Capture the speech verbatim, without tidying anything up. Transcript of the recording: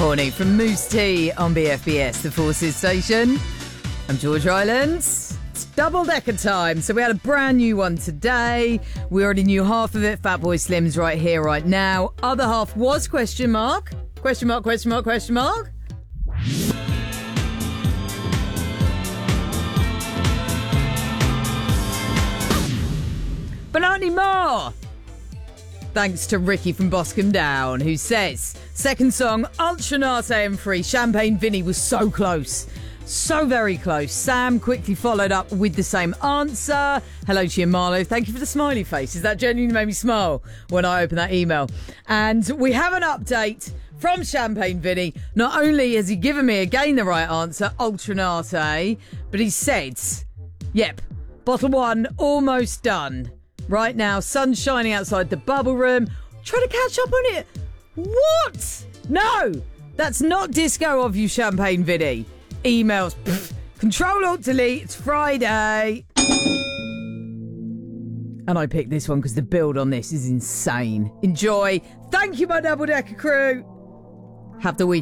Horny from Moose Tea on B F B S, the Forces Station. I'm George Islands. It's double decker time, so we had a brand new one today. We already knew half of it. Fatboy Slim's right here, right now. Other half was question mark. Question mark, question mark, question mark. But not anymore. Thanks to Ricky from Boscombe Down, who says, second song, Ultra Nate and Free, Champagne Vinny was so close. So very close. Sam quickly followed up with the same answer. Hello to you, Marlo. Thank you for the smiley faces. That genuinely made me smile when I opened that email. And we have an update from Champagne Vinny. Not only has he given me again the right answer, Ultra Nate, but he said, yep, bottle one almost done. Right now, sun's shining outside the bubble room. Trying to catch up on it. What? No, that's not disco of you, Champagne Vinny. Emails. Pfft. Control Alt Delete. It's Friday. And I picked this one because the build on this is insane. Enjoy. Thank you, my double decker crew. Have the week.